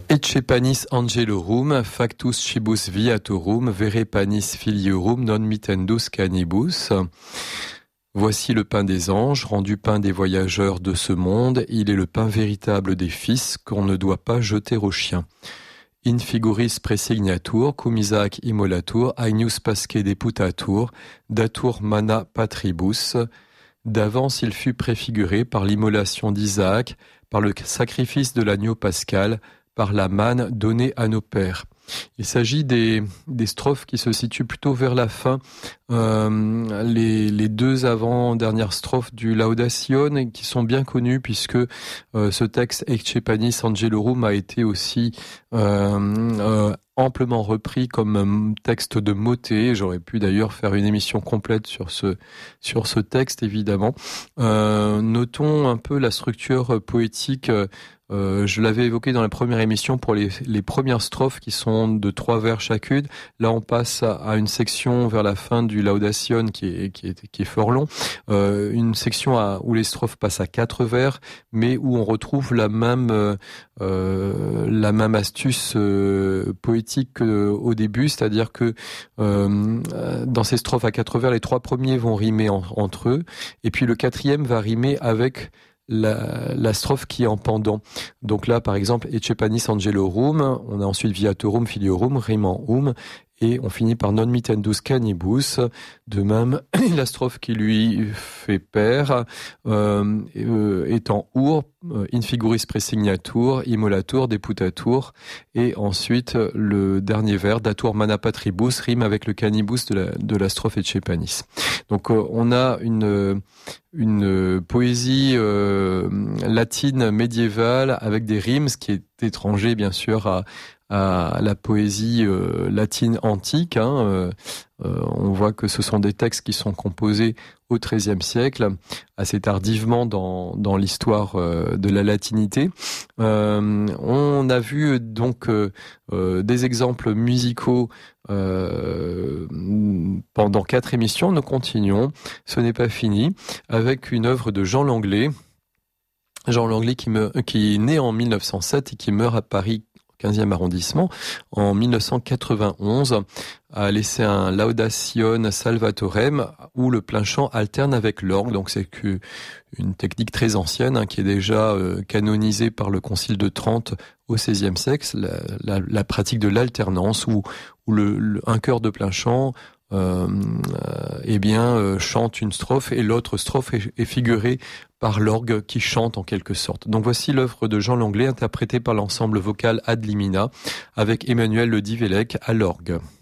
Ecce panis angelorum, factus cibus viatorum, vere panis filiorum, non mittendus canibus. Voici le pain des anges, rendu pain des voyageurs de ce monde. Il est le pain véritable des fils qu'on ne doit pas jeter aux chiens. In figuris presignatur, cum Isaac immolatur, agnus pasque deputatur, datur mana patribus. D'avance il fut préfiguré par l'immolation d'Isaac, par le sacrifice de l'agneau pascal, par la manne donnée à nos pères. Il s'agit des strophes qui se situent plutôt vers la fin, les deux avant-dernières strophes du Laudation, qui sont bien connues puisque ce texte Ecce panis angelorum a été aussi amplement repris comme texte de motet. J'aurais pu d'ailleurs faire une émission complète sur ce texte, évidemment. Notons un peu la structure poétique. Je l'avais évoqué dans la première émission pour les premières strophes qui sont de 3 vers chacune. Là, on passe à une section vers la fin du Laudation qui est fort long. Une section où les strophes passent à 4 vers, mais où on retrouve la même astuce poétique qu'au début, c'est-à-dire que dans ces strophes à 4 vers, les 3 premiers vont rimer entre eux, et puis le 4e va rimer avec la strophe qui est en pendant. Donc là, par exemple, Ecce panis angelorum, on a ensuite viatorum filiorum, rime en et on finit par non mittendus canibus. De même, la strophe qui lui fait père est en in figuris presignatur, immolatur, deputatur, et ensuite le dernier vers, datur mana patribus, rime avec le canibus de la strophe Ecce panis. Donc on a une poésie latine médiévale avec des rimes, ce qui est étranger bien sûr à la poésie latine antique. On voit que ce sont des textes qui sont composés au XIIIe siècle, assez tardivement dans l'histoire de la latinité. On a vu donc des exemples musicaux pendant 4 émissions. Nous continuons, ce n'est pas fini, avec une œuvre de Jean Langlais. Jean Langlais qui est né en 1907 et qui meurt à Paris, 15e arrondissement, en 1991, a laissé un Laudation Salvatorem où le plein chant alterne avec l'orgue. Donc c'est une technique très ancienne qui est déjà canonisée par le Concile de Trente au XVIe siècle, la pratique de l'alternance où un chœur de plein chant chante une strophe et l'autre strophe est figurée par l'orgue qui chante en quelque sorte. Donc voici l'œuvre de Jean Langlais interprétée par l'ensemble vocal Ad Limina avec Emmanuel Le Divellec à l'orgue.